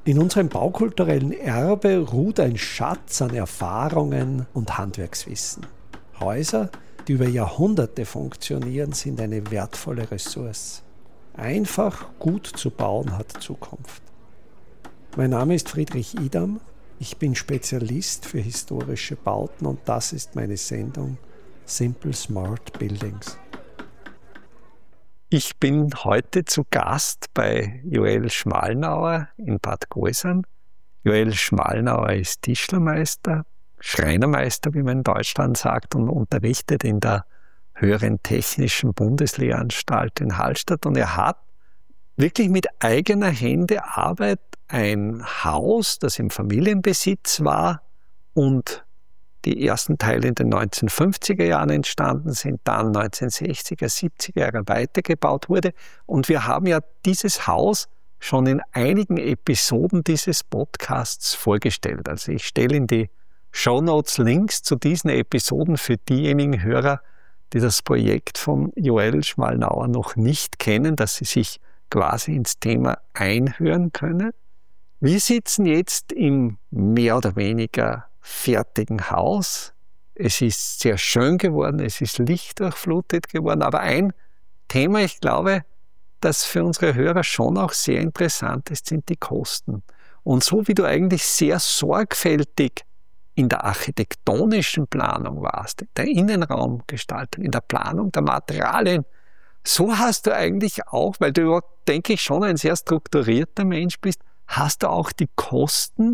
In unserem baukulturellen Erbe ruht ein Schatz an Erfahrungen und Handwerkswissen. Häuser, die über Jahrhunderte funktionieren, sind eine wertvolle Ressource. Einfach gut zu bauen hat Zukunft. Mein Name ist Friedrich Idam. Ich bin Spezialist für historische Bauten und das ist meine Sendung Simple Smart Buildings. Ich bin heute zu Gast bei Joel Schmalnauer in Bad Gäusern. Joel Schmalnauer ist Tischlermeister, Schreinermeister, wie man in Deutschland sagt, und unterrichtet in der Höheren Technischen Bundeslehranstalt in Hallstatt. Und er hat wirklich mit eigener Hände Arbeit ein Haus, das im Familienbesitz war und die ersten Teile in den 1950er Jahren entstanden sind, dann 1960er, 70er Jahre weitergebaut wurde. Und wir haben ja dieses Haus schon in einigen Episoden dieses Podcasts vorgestellt. Also ich stelle in die Shownotes Links zu diesen Episoden für diejenigen Hörer, die das Projekt von Joel Schmalnauer noch nicht kennen, dass sie sich quasi ins Thema einhören können. Wir sitzen jetzt im mehr oder weniger fertigen Haus. Es ist sehr schön geworden, es ist lichtdurchflutet geworden, aber ein Thema, ich glaube, das für unsere Hörer schon auch sehr interessant ist, sind die Kosten. Und so wie du eigentlich sehr sorgfältig in der architektonischen Planung warst, in der Innenraumgestaltung, in der Planung der Materialien, so hast du eigentlich auch, weil du, denke ich, schon ein sehr strukturierter Mensch bist, hast du auch die Kosten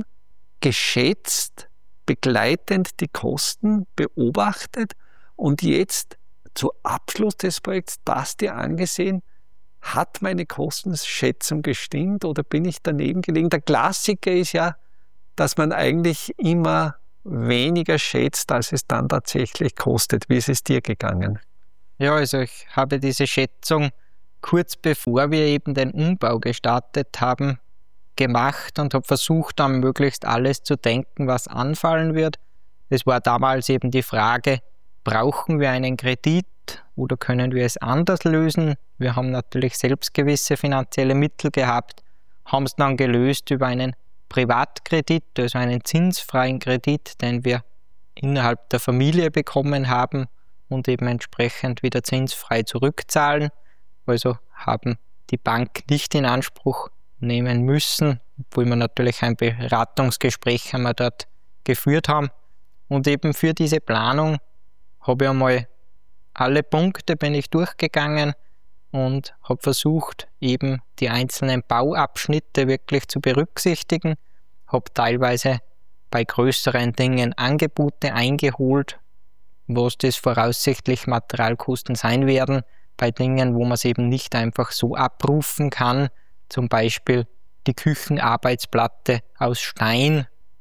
geschätzt, begleitend die Kosten beobachtet und jetzt zu Abschluss des Projekts das dir angesehen, hat meine Kostenschätzung gestimmt oder bin ich daneben gelegen? Der Klassiker ist ja, dass man eigentlich immer weniger schätzt, als es dann tatsächlich kostet. Wie ist es dir gegangen? Ja, also ich habe diese Schätzung kurz bevor wir eben den Umbau gestartet haben, gemacht und habe versucht, dann möglichst alles zu denken, was anfallen wird. Es war damals eben die Frage, brauchen wir einen Kredit oder können wir es anders lösen? Wir haben natürlich selbst gewisse finanzielle Mittel gehabt, haben es dann gelöst über einen Privatkredit, also einen zinsfreien Kredit, den wir innerhalb der Familie bekommen haben und eben entsprechend wieder zinsfrei zurückzahlen. Also haben die Bank nicht in Anspruch nehmen müssen, obwohl wir natürlich ein Beratungsgespräch haben wir dort geführt haben. Und eben für diese Planung habe ich einmal alle Punkte bin ich durchgegangen und habe versucht, eben die einzelnen Bauabschnitte wirklich zu berücksichtigen. Habe teilweise bei größeren Dingen Angebote eingeholt, was das voraussichtlich Materialkosten sein werden, bei Dingen, wo man es eben nicht einfach so abrufen kann. Zum Beispiel die Küchenarbeitsplatte aus Stein.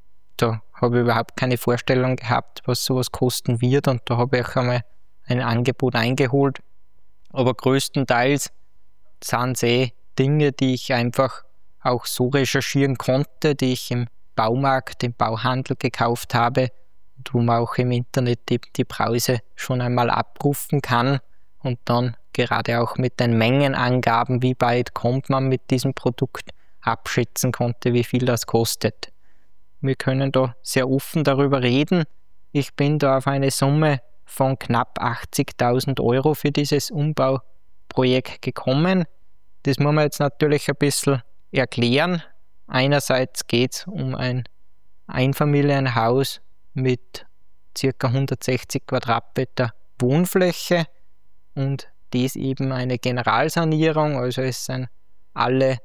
Da habe ich überhaupt keine Vorstellung gehabt, was sowas kosten wird und da habe ich auch einmal ein Angebot eingeholt. Aber größtenteils sind es Dinge, die ich einfach auch so recherchieren konnte, die ich im Baumarkt, im Bauhandel gekauft habe und wo man auch im Internet die Preise schon einmal abrufen kann und dann gerade auch mit den Mengenangaben, wie weit kommt man mit diesem Produkt, abschätzen konnte, wie viel das kostet. Wir können da sehr offen darüber reden. Ich bin da auf eine Summe von knapp 80.000 Euro für dieses Umbauprojekt gekommen. Das muss man jetzt natürlich ein bisschen erklären. Einerseits geht es um ein Einfamilienhaus mit ca. 160 Quadratmeter Wohnfläche und dies eben eine Generalsanierung, also es sind alle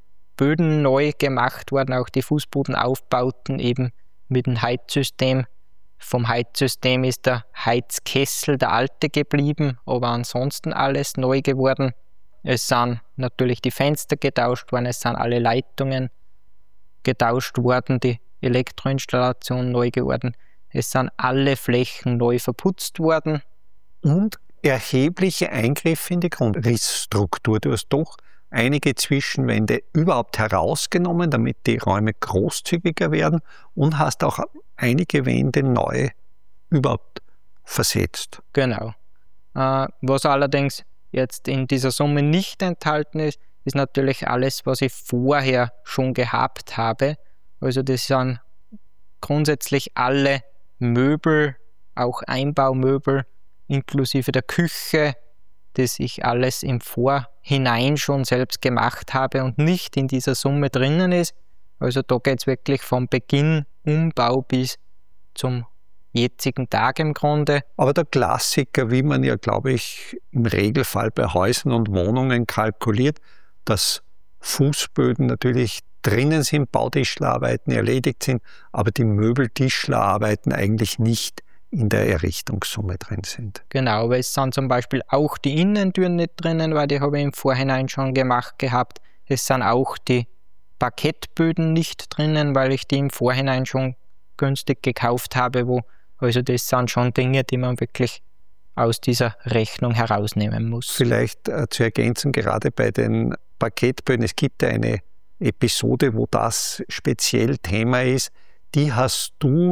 Böden neu gemacht worden, auch die Fußbodenaufbauten eben mit dem Heizsystem. Vom Heizsystem ist der Heizkessel der alte geblieben, aber ansonsten alles neu geworden. Es sind natürlich die Fenster getauscht worden, es sind alle Leitungen getauscht worden, die Elektroinstallation neu geworden. Es sind alle Flächen neu verputzt worden. Und erhebliche Eingriffe in die Grundrissstruktur. Du hast doch einige Zwischenwände überhaupt herausgenommen, damit die Räume großzügiger werden und hast auch einige Wände neu überhaupt versetzt. Genau. Was allerdings jetzt in dieser Summe nicht enthalten ist, ist natürlich alles, was ich vorher schon gehabt habe. Also das sind grundsätzlich alle Möbel, auch Einbaumöbel, inklusive der Küche, das ich alles im Vorhinein schon selbst gemacht habe und nicht in dieser Summe drinnen ist. Also da geht es wirklich vom Beginn Umbau bis zum jetzigen Tag im Grunde. Aber der Klassiker, wie man ja, glaube ich, im Regelfall bei Häusern und Wohnungen kalkuliert, dass Fußböden natürlich drinnen sind, Bautischlerarbeiten erledigt sind, aber die Möbeltischlerarbeiten eigentlich nicht in der Errichtungssumme drin sind. Genau, aber es sind zum Beispiel auch die Innentüren nicht drinnen, weil die habe ich im Vorhinein schon gemacht gehabt. Es sind auch die Parkettböden nicht drinnen, weil ich die im Vorhinein schon günstig gekauft habe. Also das sind schon Dinge, die man wirklich aus dieser Rechnung herausnehmen muss. Vielleicht zur Ergänzung, gerade bei den Parkettböden, es gibt ja eine Episode, wo das speziell Thema ist, die hast du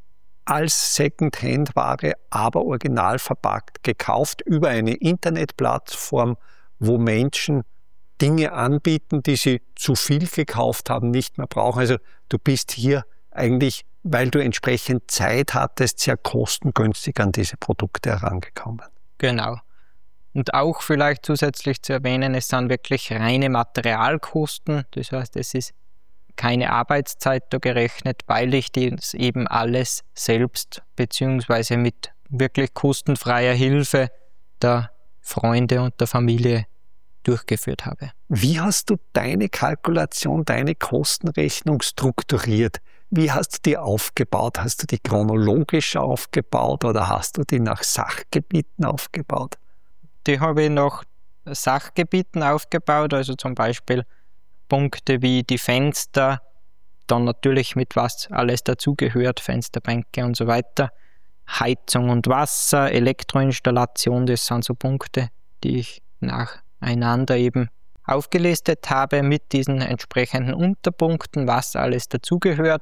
als Secondhand-Ware, aber original verpackt, gekauft über eine Internetplattform, wo Menschen Dinge anbieten, die sie zu viel gekauft haben, nicht mehr brauchen. Also du bist hier eigentlich, weil du entsprechend Zeit hattest, sehr kostengünstig an diese Produkte herangekommen. Genau. Und auch vielleicht zusätzlich zu erwähnen, es sind wirklich reine Materialkosten. Das heißt, es ist keine Arbeitszeit da gerechnet, weil ich das eben alles selbst bzw. mit wirklich kostenfreier Hilfe der Freunde und der Familie durchgeführt habe. Wie hast du deine Kalkulation, deine Kostenrechnung strukturiert? Wie hast du die aufgebaut? Hast du die chronologisch aufgebaut oder hast du die nach Sachgebieten aufgebaut? Die habe ich nach Sachgebieten aufgebaut, also zum Beispiel Punkte wie die Fenster, dann natürlich mit was alles dazugehört, Fensterbänke und so weiter, Heizung und Wasser, Elektroinstallation, das sind so Punkte, die ich nacheinander eben aufgelistet habe mit diesen entsprechenden Unterpunkten, was alles dazugehört.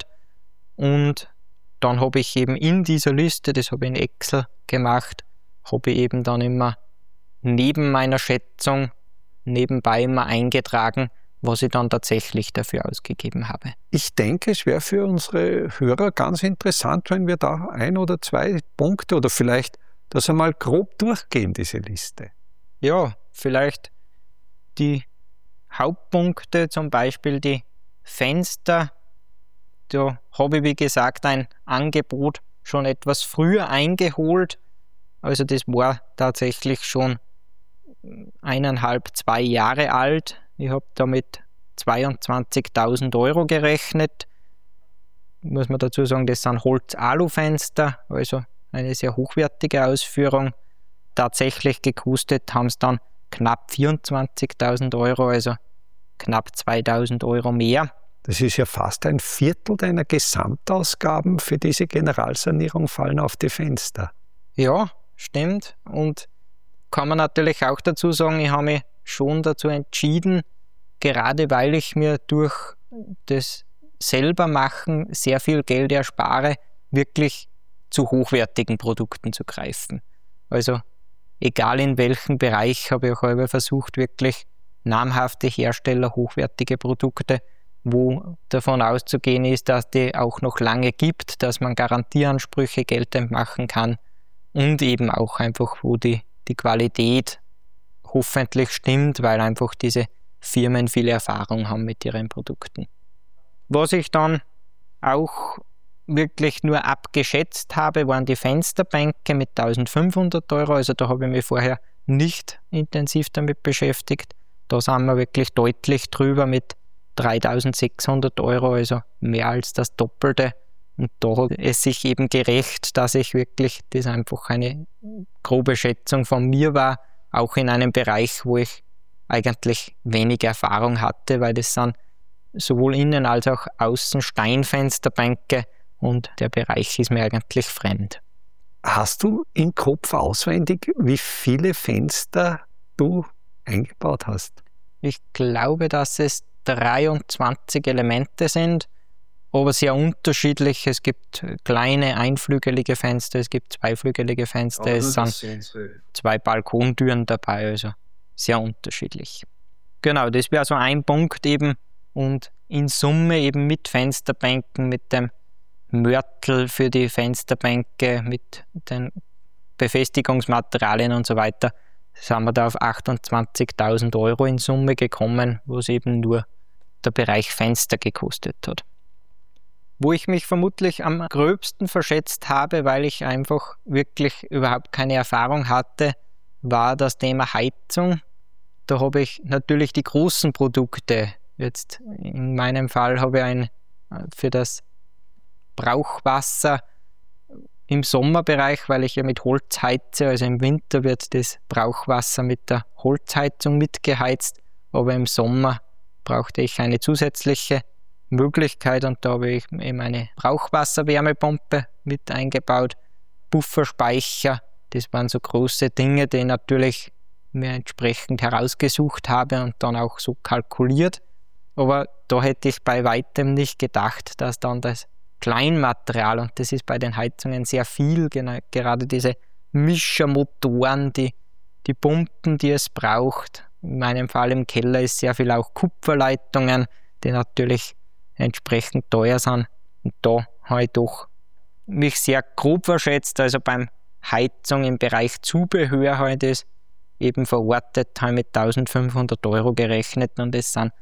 Und dann habe ich eben in dieser Liste, das habe ich in Excel gemacht, habe ich eben dann immer neben meiner Schätzung nebenbei immer eingetragen, was ich dann tatsächlich dafür ausgegeben habe. Ich denke, es wäre für unsere Hörer ganz interessant, wenn wir da 1 oder 2 Punkte oder vielleicht das einmal grob durchgehen, diese Liste. Ja, vielleicht die Hauptpunkte, zum Beispiel die Fenster. Da habe ich, wie gesagt, ein Angebot schon etwas früher eingeholt. Also das war tatsächlich schon 1,5, 2 Jahre alt. Ich habe damit 22.000 € gerechnet. Muss man dazu sagen, das sind Holz-Alu-Fenster, also eine sehr hochwertige Ausführung. Tatsächlich gekostet haben es dann knapp 24.000 €, also knapp 2.000 € mehr. Das ist ja fast ein Viertel deiner Gesamtausgaben für diese Generalsanierung fallen auf die Fenster. Ja, stimmt. Und kann man natürlich auch dazu sagen, ich habe mich schon dazu entschieden, gerade weil ich mir durch das Selbermachen sehr viel Geld erspare, wirklich zu hochwertigen Produkten zu greifen. Also egal in welchem Bereich habe ich auch halber versucht, wirklich namhafte Hersteller, hochwertige Produkte, wo davon auszugehen ist, dass die auch noch lange gibt, dass man Garantieansprüche geltend machen kann und eben auch einfach, wo die Qualität hoffentlich stimmt, weil einfach diese Firmen viel Erfahrung haben mit ihren Produkten. Was ich dann auch wirklich nur abgeschätzt habe, waren die Fensterbänke mit 1.500 €. Also da habe ich mich vorher nicht intensiv damit beschäftigt. Da sind wir wirklich deutlich drüber mit 3.600 €, also mehr als das Doppelte. Und da hat es sich eben gerecht, dass ich wirklich, das einfach eine grobe Schätzung von mir war, auch in einem Bereich, wo ich eigentlich wenig Erfahrung hatte, weil das sind sowohl innen als auch außen Steinfensterbänke und der Bereich ist mir eigentlich fremd. Hast du im Kopf auswendig, wie viele Fenster du eingebaut hast? Ich glaube, dass es 23 Elemente sind, aber sehr unterschiedlich. Es gibt kleine einflügelige Fenster, es gibt zweiflügelige Fenster, es sind 2 Balkontüren dabei, also sehr unterschiedlich. Genau, das wäre so ein Punkt eben. Und in Summe eben mit Fensterbänken, mit dem Mörtel für die Fensterbänke, mit den Befestigungsmaterialien und so weiter, sind wir da auf 28.000 € in Summe gekommen, was eben nur der Bereich Fenster gekostet hat. Wo ich mich vermutlich am gröbsten verschätzt habe, weil ich einfach wirklich überhaupt keine Erfahrung hatte, war das Thema Heizung. Da habe ich natürlich die großen Produkte. Jetzt in meinem Fall habe ich für das Brauchwasser im Sommerbereich, weil ich ja mit Holz heize, also im Winter wird das Brauchwasser mit der Holzheizung mitgeheizt, aber im Sommer brauchte ich eine zusätzliche Möglichkeit und da habe ich eben eine Brauchwasserwärmepumpe mit eingebaut, Pufferspeicher, das waren so große Dinge, die ich natürlich mir entsprechend herausgesucht habe und dann auch so kalkuliert, aber da hätte ich bei weitem nicht gedacht, dass dann das Kleinmaterial, und das ist bei den Heizungen sehr viel, gerade diese Mischermotoren, die Pumpen, die es braucht. In meinem Fall im Keller ist sehr viel auch Kupferleitungen, die natürlich entsprechend teuer sind. Und da habe ich doch mich sehr grob verschätzt. Also beim Heizung im Bereich Zubehör habe ich das eben verortet, habe mit 1.500 € gerechnet und es sind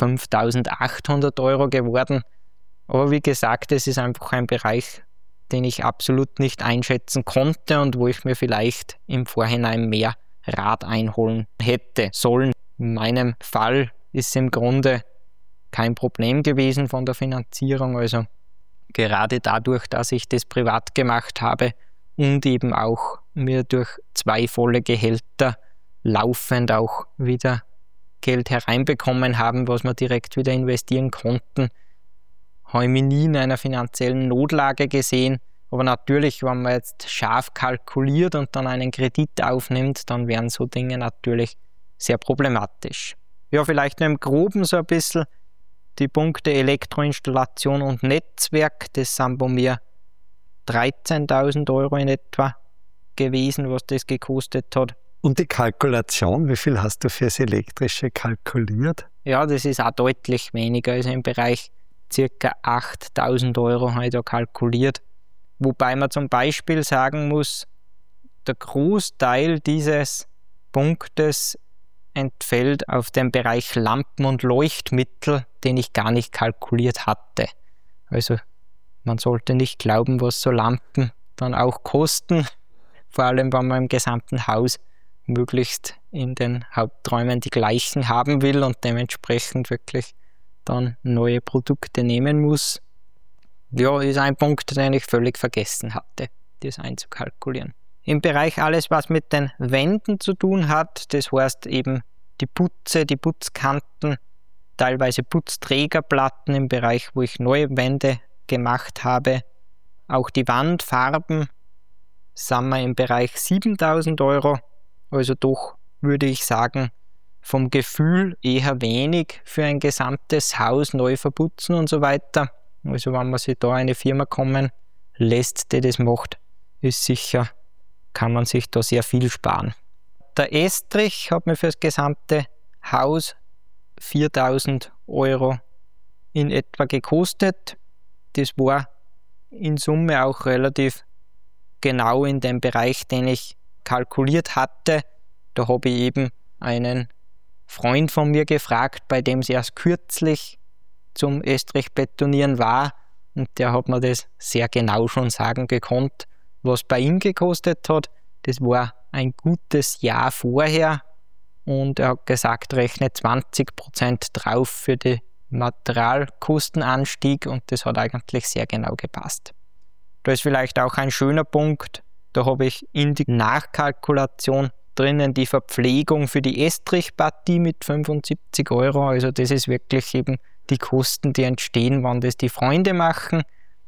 5.800 € geworden. Aber wie gesagt, es ist einfach ein Bereich, den ich absolut nicht einschätzen konnte und wo ich mir vielleicht im Vorhinein mehr Rat einholen hätte sollen. In meinem Fall ist es im Grunde kein Problem gewesen von der Finanzierung. Also gerade dadurch, dass ich das privat gemacht habe und eben auch mir durch 2 volle Gehälter laufend auch wieder Geld hereinbekommen haben, was wir direkt wieder investieren konnten, habe ich mich nie in einer finanziellen Notlage gesehen. Aber natürlich, wenn man jetzt scharf kalkuliert und dann einen Kredit aufnimmt, dann wären so Dinge natürlich sehr problematisch. Ja, vielleicht nur im Groben so ein bisschen die Punkte Elektroinstallation und Netzwerk, das sind bei mir 13.000 € in etwa gewesen, was das gekostet hat. Und die Kalkulation, wie viel hast du fürs Elektrische kalkuliert? Ja, das ist auch deutlich weniger, also im Bereich ca. 8.000 € habe ich da kalkuliert. Wobei man zum Beispiel sagen muss, der Großteil dieses Punktes entfällt auf den Bereich Lampen und Leuchtmittel, den ich gar nicht kalkuliert hatte. Also man sollte nicht glauben, was so Lampen dann auch kosten, vor allem wenn man im gesamten Haus möglichst in den Haupträumen die gleichen haben will und dementsprechend wirklich dann neue Produkte nehmen muss. Ja, ist ein Punkt, den ich völlig vergessen hatte, das einzukalkulieren. Im Bereich alles, was mit den Wänden zu tun hat, das heißt eben die Putze, die Putzkanten, teilweise Putzträgerplatten im Bereich, wo ich neue Wände gemacht habe, auch die Wandfarben, sind wir im Bereich 7.000 €, also doch, würde ich sagen, vom Gefühl eher wenig für ein gesamtes Haus neu verputzen und so weiter. Also wenn man sich da eine Firma kommen lässt, die das macht, ist sicher, kann man sich da sehr viel sparen. Der Estrich hat mir für das gesamte Haus 4.000 € in etwa gekostet. Das war in Summe auch relativ genau in dem Bereich, den ich kalkuliert hatte. Da habe ich eben einen Freund von mir gefragt, bei dem es erst kürzlich zum Estrichbetonieren war, und der hat mir das sehr genau schon sagen gekonnt, was bei ihm gekostet hat. Das war ein gutes Jahr vorher und er hat gesagt, rechne 20% drauf für den Materialkostenanstieg, und das hat eigentlich sehr genau gepasst. Da ist vielleicht auch ein schöner Punkt, da habe ich in die Nachkalkulation drinnen die Verpflegung für die Estrichpartie mit 75 €, also das ist wirklich eben die Kosten, die entstehen, wenn das die Freunde machen.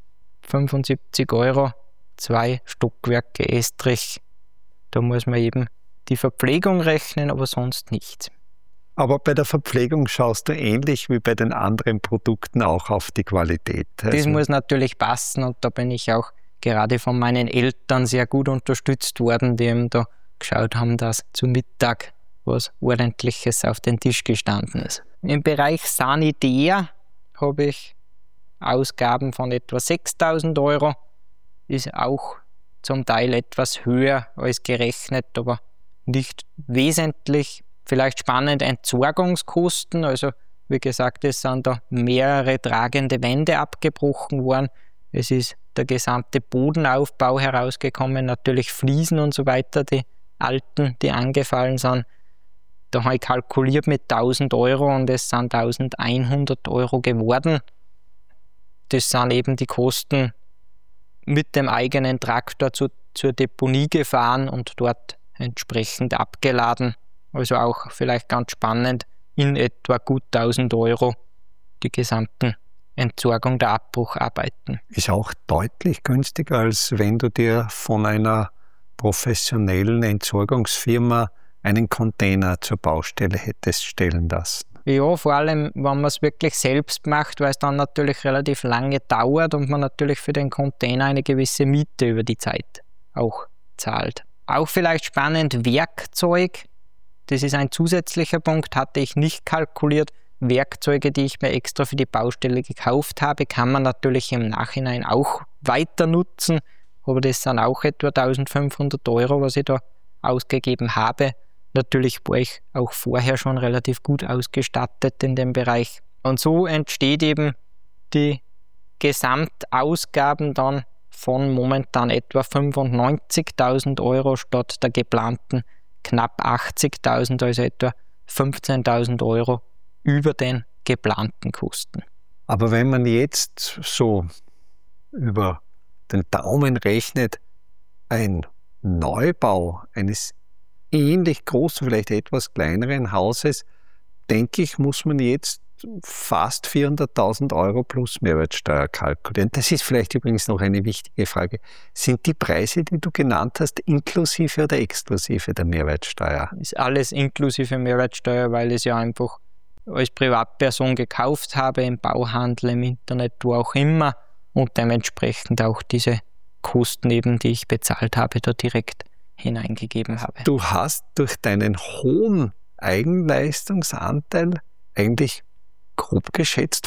75 €, 2 Stockwerke Estrich, da muss man eben die Verpflegung rechnen, aber sonst nichts. Aber bei der Verpflegung schaust du ähnlich wie bei den anderen Produkten auch auf die Qualität. Das muss natürlich passen, und da bin ich auch gerade von meinen Eltern sehr gut unterstützt worden, die eben da geschaut haben, dass zu Mittag was Ordentliches auf den Tisch gestanden ist. Im Bereich Sanitär habe ich Ausgaben von etwa 6.000 Euro. Ist auch zum Teil etwas höher als gerechnet, aber nicht wesentlich. Vielleicht spannend Entsorgungskosten. Also wie gesagt, es sind da mehrere tragende Wände abgebrochen worden. Es ist der gesamte Bodenaufbau herausgekommen, natürlich Fliesen und so weiter, die alten, die angefallen sind. Da habe ich kalkuliert mit 1.000 Euro und es sind 1.100 Euro geworden. Das sind eben die Kosten mit dem eigenen Traktor zur Deponie gefahren und dort entsprechend abgeladen. Also auch vielleicht ganz spannend, in etwa gut 1.000 Euro die gesamten Entsorgung der Abbrucharbeiten. Ist auch deutlich günstiger, als wenn du dir von einer professionellen Entsorgungsfirma einen Container zur Baustelle hättest stellen lassen. Ja, vor allem, wenn man es wirklich selbst macht, weil es dann natürlich relativ lange dauert und man natürlich für den Container eine gewisse Miete über die Zeit auch zahlt. Auch vielleicht spannend, Werkzeug. Das ist ein zusätzlicher Punkt, hatte ich nicht kalkuliert. Werkzeuge, die ich mir extra für die Baustelle gekauft habe, kann man natürlich im Nachhinein auch weiter nutzen. Aber das sind auch etwa 1.500 Euro, was ich da ausgegeben habe. Natürlich war ich auch vorher schon relativ gut ausgestattet in dem Bereich. Und so entsteht eben die Gesamtausgaben dann von momentan etwa 95.000 Euro statt der geplanten knapp 80.000, also etwa 15.000 Euro über den geplanten Kosten. Aber wenn man jetzt so über den Daumen rechnet, ein Neubau eines ähnlich großen, vielleicht etwas kleineren Hauses, denke ich, muss man jetzt fast 400.000 Euro plus Mehrwertsteuer kalkulieren. Das ist vielleicht übrigens noch eine wichtige Frage. Sind die Preise, die du genannt hast, inklusive oder exklusive der Mehrwertsteuer? Ist alles inklusive Mehrwertsteuer, weil ich es ja einfach als Privatperson gekauft habe, im Bauhandel, im Internet, wo auch immer, und dementsprechend auch diese Kosten eben, die ich bezahlt habe, da direkt hineingegeben habe. Du hast durch deinen hohen Eigenleistungsanteil eigentlich grob geschätzt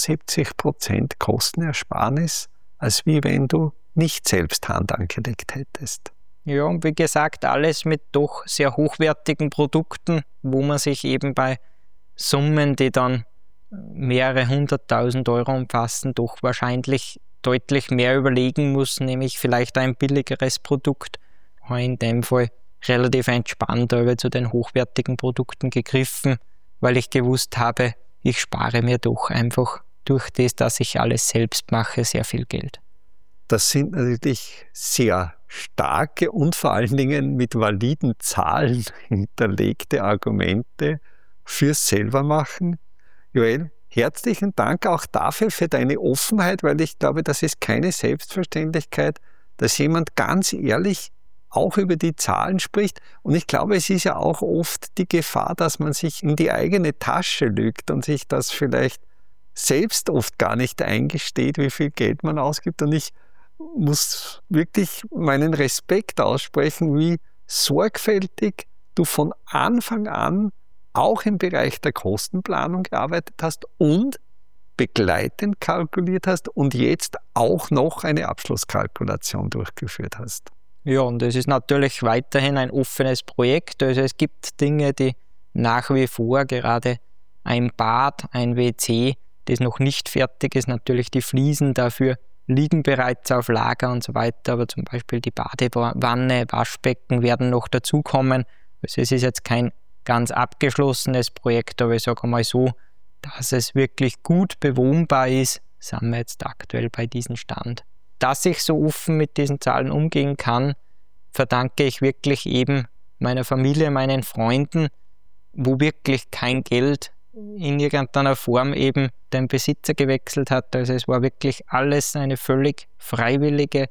75% Kostenersparnis, als wie wenn du nicht selbst Hand angelegt hättest. Ja, und wie gesagt, alles mit doch sehr hochwertigen Produkten, wo man sich eben bei Summen, die dann mehrere 100.000 Euro umfassen, doch wahrscheinlich deutlich mehr überlegen muss, nämlich vielleicht ein billigeres Produkt. In dem Fall relativ entspannt aber zu den hochwertigen Produkten gegriffen, weil ich gewusst habe, ich spare mir doch einfach durch das, dass ich alles selbst mache, sehr viel Geld. Das sind natürlich sehr starke und vor allen Dingen mit validen Zahlen hinterlegte Argumente fürs Selbermachen. Joel, herzlichen Dank auch dafür für deine Offenheit, weil ich glaube, das ist keine Selbstverständlichkeit, dass jemand ganz ehrlich auch über die Zahlen spricht. Und ich glaube, es ist ja auch oft die Gefahr, dass man sich in die eigene Tasche lügt und sich das vielleicht selbst oft gar nicht eingesteht, wie viel Geld man ausgibt. Und ich muss wirklich meinen Respekt aussprechen, wie sorgfältig du von Anfang an auch im Bereich der Kostenplanung gearbeitet hast und begleitend kalkuliert hast und jetzt auch noch eine Abschlusskalkulation durchgeführt hast. Ja, und es ist natürlich weiterhin ein offenes Projekt. Also es gibt Dinge, die nach wie vor, gerade ein Bad, ein WC, das noch nicht fertig ist, natürlich die Fliesen dafür liegen bereits auf Lager und so weiter, aber zum Beispiel die Badewanne, Waschbecken werden noch dazukommen. Also es ist jetzt kein ganz abgeschlossenes Projekt, aber ich sage mal so, dass es wirklich gut bewohnbar ist, sind wir jetzt aktuell bei diesem Stand. Dass ich so offen mit diesen Zahlen umgehen kann, verdanke ich wirklich eben meiner Familie, meinen Freunden, wo wirklich kein Geld in irgendeiner Form eben den Besitzer gewechselt hat. Also es war wirklich alles eine völlig freiwillige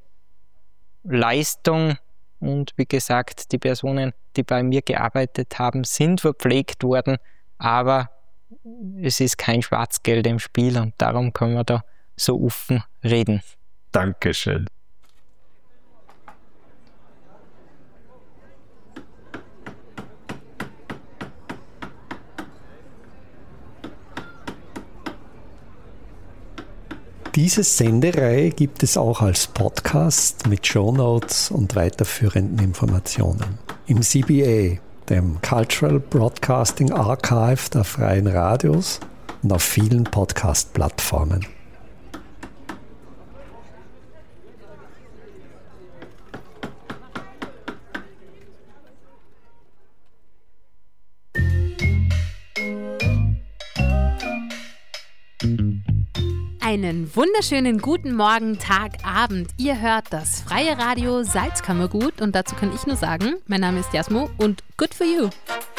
Leistung und wie gesagt, die Personen, die bei mir gearbeitet haben, sind verpflegt worden, aber es ist kein Schwarzgeld im Spiel und darum können wir da so offen reden. Dankeschön. Diese Sendereihe gibt es auch als Podcast mit Shownotes und weiterführenden Informationen. Im CBA, dem Cultural Broadcasting Archive der Freien Radios und auf vielen Podcast-Plattformen. Einen wunderschönen guten Morgen, Tag, Abend. Ihr hört das Freie Radio Salzkammergut und dazu kann ich nur sagen, mein Name ist Jasmo und good for you.